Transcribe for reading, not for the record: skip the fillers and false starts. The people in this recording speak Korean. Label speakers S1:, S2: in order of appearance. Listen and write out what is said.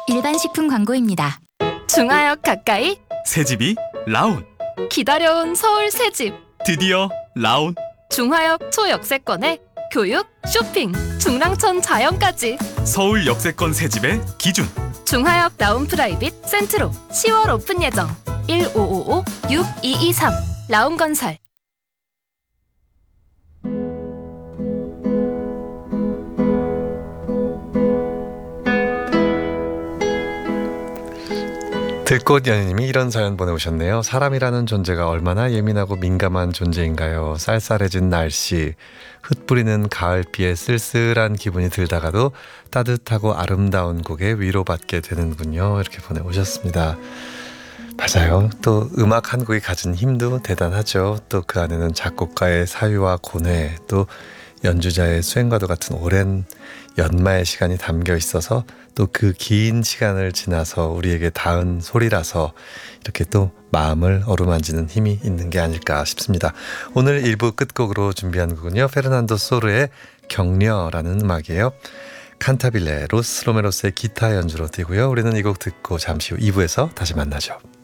S1: 일반 식품 광고입니다.
S2: 중하역 가까이
S3: 새집이 라온.
S2: 기다려온 서울 새집
S3: 드디어 라온.
S2: 중하역 초역세권에 교육, 쇼핑, 중랑천 자연까지
S3: 서울 역세권 새집의 기준.
S2: 중하역 라운 프라이빗 센트로 10월 오픈 예정 1555-6223 라운건설.
S4: 들꽃 연인님이 이런 사연 보내오셨네요. 사람이라는 존재가 얼마나 예민하고 민감한 존재인가요. 쌀쌀해진 날씨, 흩뿌리는 가을비에 쓸쓸한 기분이 들다가도 따뜻하고 아름다운 곡에 위로받게 되는군요. 이렇게 보내오셨습니다. 맞아요. 또 음악 한 곡이 가진 힘도 대단하죠. 또 그 안에는 작곡가의 사유와 고뇌, 또 연주자의 수행과도 같은 오랜 연마의 시간이 담겨 있어서 또 그 긴 시간을 지나서 우리에게 닿은 소리라서 이렇게 또 마음을 어루만지는 힘이 있는 게 아닐까 싶습니다. 오늘 1부 끝곡으로 준비한 곡은요, 페르난도 소르의 격려라는 음악이에요. 칸타빌레 로스 로메로스의 기타 연주로 띄고요. 우리는 이 곡 듣고 잠시 후 2부에서 다시 만나죠.